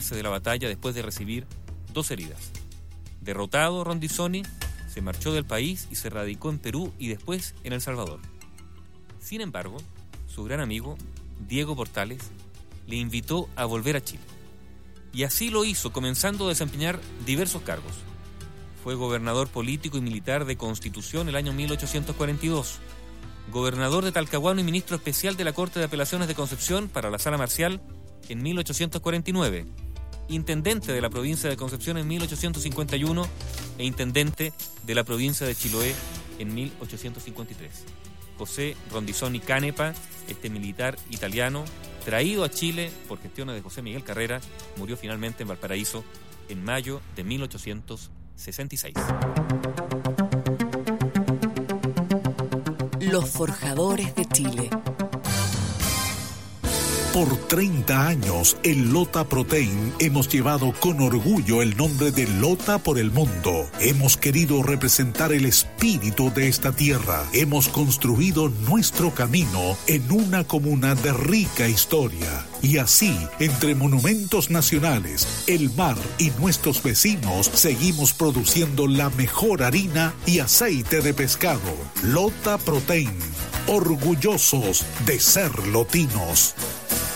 retirarse de la batalla después de recibir 2 heridas. Derrotado, Rondizoni se marchó del país y se radicó en Perú y después en El Salvador. Sin embargo, su gran amigo, Diego Portales, le invitó a volver a Chile. Y así lo hizo, comenzando a desempeñar diversos cargos. Fue gobernador político y militar de Constitución el año 1842, gobernador de Talcahuano y ministro especial de la Corte de Apelaciones de Concepción para la Sala Marcial en 1849, intendente de la provincia de Concepción en 1851 e intendente de la provincia de Chiloé en 1853. José Rondizoni Canepa, este militar italiano, traído a Chile por gestiones de José Miguel Carrera, murió finalmente en Valparaíso en mayo de 1866. Los Forjadores de Chile. Por 30 años, en Lota Protein hemos llevado con orgullo el nombre de Lota por el mundo. Hemos querido representar el espíritu de esta tierra. Hemos construido nuestro camino en una comuna de rica historia. Y así, entre monumentos nacionales, el mar y nuestros vecinos, seguimos produciendo la mejor harina y aceite de pescado. Lota Protein, orgullosos de ser lotinos.